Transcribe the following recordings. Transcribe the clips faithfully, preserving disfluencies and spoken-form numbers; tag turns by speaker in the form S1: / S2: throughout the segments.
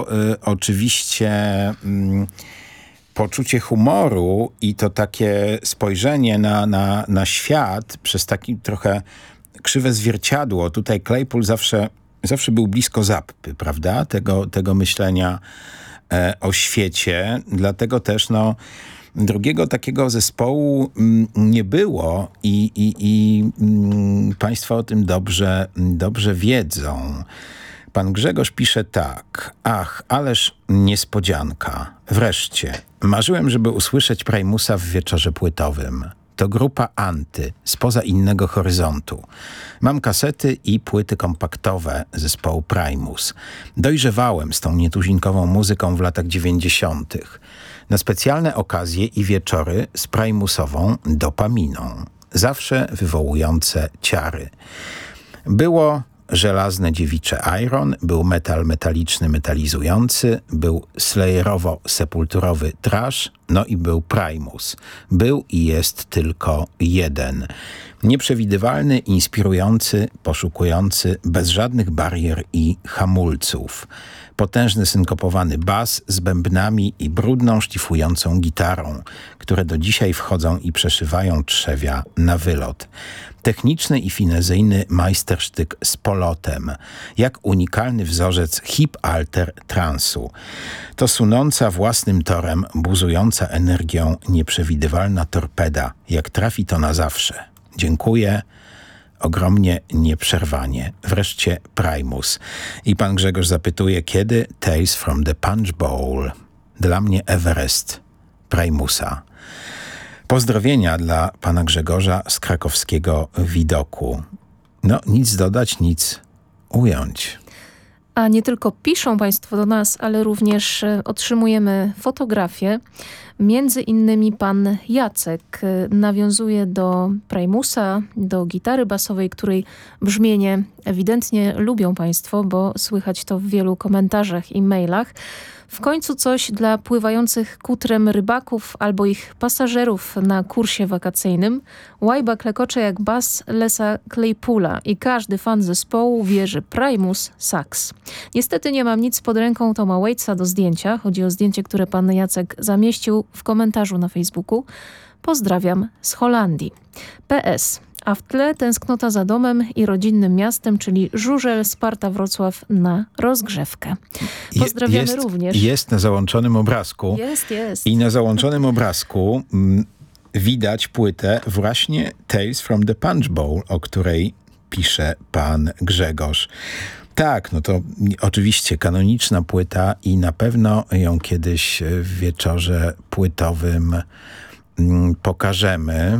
S1: to y, oczywiście y, poczucie humoru i to takie spojrzenie na, na, na świat przez taki trochę krzywe zwierciadło. Tutaj Claypool zawsze, zawsze był blisko Zappy, prawda? Tego, tego myślenia e, o świecie. Dlatego też no, drugiego takiego zespołu m, nie było i, i, i m, państwo o tym dobrze, dobrze wiedzą. Pan Grzegorz pisze tak. Ach, ależ niespodzianka. Wreszcie. Marzyłem, żeby usłyszeć Primusa w wieczorze płytowym. To grupa Anty, spoza innego horyzontu. Mam kasety i płyty kompaktowe zespołu Primus. Dojrzewałem z tą nietuzinkową muzyką w latach dziewięćdziesiątych. Na specjalne okazje i wieczory z Primusową dopaminą. Zawsze wywołujące ciary. Było żelazne dziewicze Iron, był metal metaliczny metalizujący, był slayerowo-sepulturowy trash, no i był Primus. Był i jest tylko jeden. Nieprzewidywalny, inspirujący, poszukujący, bez żadnych barier i hamulców. Potężny synkopowany bas z bębnami i brudną, szlifującą gitarą, które do dzisiaj wchodzą i przeszywają trzewia na wylot. Techniczny i finezyjny majstersztyk z polotem, jak unikalny wzorzec hip-alter transu. To sunąca własnym torem, buzująca energią nieprzewidywalna torpeda, jak trafi to na zawsze. Dziękuję. Ogromnie nieprzerwanie. Wreszcie Primus. I pan Grzegorz zapytuje, kiedy Tales from the Punch Bowl? Dla mnie Everest Primusa. Pozdrowienia dla pana Grzegorza z krakowskiego Widoku. No, nic dodać, nic ująć.
S2: A nie tylko piszą państwo do nas, ale również otrzymujemy fotografie. Między innymi pan Jacek nawiązuje do Primusa, do gitary basowej, której brzmienie ewidentnie lubią państwo, bo słychać to w wielu komentarzach i mailach. W końcu coś dla pływających kutrem rybaków albo ich pasażerów na kursie wakacyjnym. Łajba klekocze jak bas Lesa Claypoola i każdy fan zespołu wie, że Primus sax. Niestety nie mam nic pod ręką Toma Waitsa do zdjęcia. Chodzi o zdjęcie, które pan Jacek zamieścił w komentarzu na Facebooku. Pozdrawiam z Holandii. P S. A w tle tęsknota za domem i rodzinnym miastem, czyli Żużel, Sparta Wrocław na rozgrzewkę. Pozdrawiamy
S1: jest,
S2: również.
S1: Jest na załączonym obrazku.
S2: Jest, jest.
S1: I na załączonym obrazku m, widać płytę właśnie Tales from the Punch Bowl, o której pisze pan Grzegorz. Tak, no to oczywiście kanoniczna płyta i na pewno ją kiedyś w wieczorze płytowym m, pokażemy.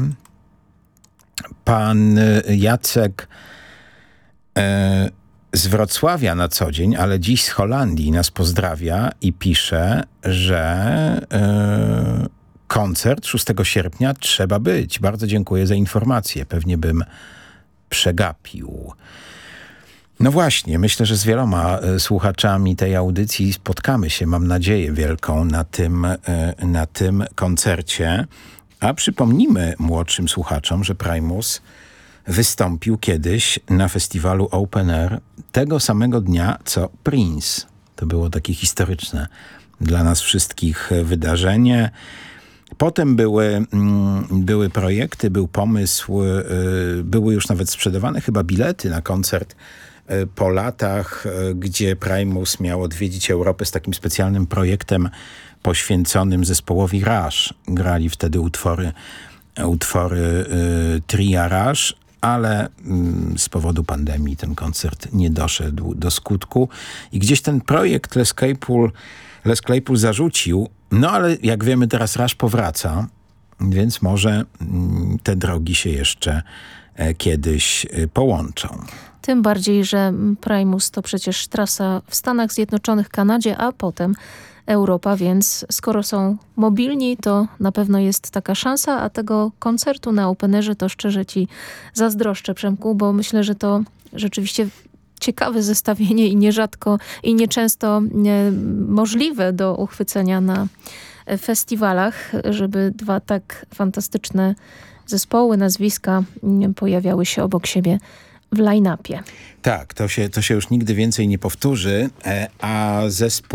S1: Pan Jacek e, z Wrocławia na co dzień, ale dziś z Holandii nas pozdrawia i pisze, że e, koncert szóstego sierpnia trzeba być. Bardzo dziękuję za informację. Pewnie bym przegapił. No właśnie, myślę, że z wieloma e, słuchaczami tej audycji spotkamy się, mam nadzieję wielką, na tym, e, na tym koncercie. A przypomnijmy młodszym słuchaczom, że Primus wystąpił kiedyś na festiwalu Open Air tego samego dnia, co Prince. To było takie historyczne dla nas wszystkich wydarzenie. Potem były, mm, były projekty, był pomysł, y, były już nawet sprzedawane chyba bilety na koncert y, po latach, y, gdzie Primus miał odwiedzić Europę z takim specjalnym projektem poświęconym zespołowi Rush. Grali wtedy utwory, utwory y, tria Rush, ale y, z powodu pandemii ten koncert nie doszedł do skutku. I gdzieś ten projekt Les Claypool, Les Claypool zarzucił. No ale jak wiemy, teraz Rush powraca, więc może y, te drogi się jeszcze y, kiedyś y, połączą.
S2: Tym bardziej, że Primus to przecież trasa w Stanach Zjednoczonych, Kanadzie, a potem Europa, więc skoro są mobilni, to na pewno jest taka szansa, a tego koncertu na Openerze to szczerze ci zazdroszczę, Przemku, bo myślę, że to rzeczywiście ciekawe zestawienie i nierzadko i nieczęsto nie, możliwe do uchwycenia na festiwalach, żeby dwa tak fantastyczne zespoły, nazwiska pojawiały się obok siebie w line-upie.
S1: Tak, to się, to się już nigdy więcej nie powtórzy, a zespół